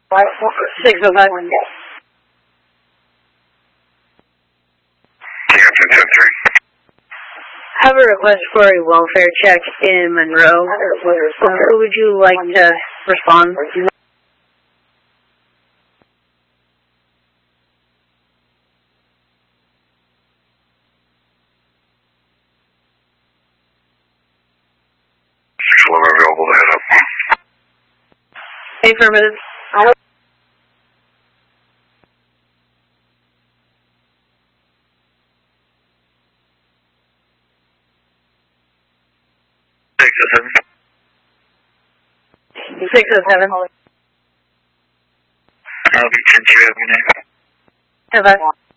605. Have a request for a welfare check in Monroe. Who would you like to respond? Available to head up. Affirmative. Six oh seven. I'll be 10-2 every night. Have I?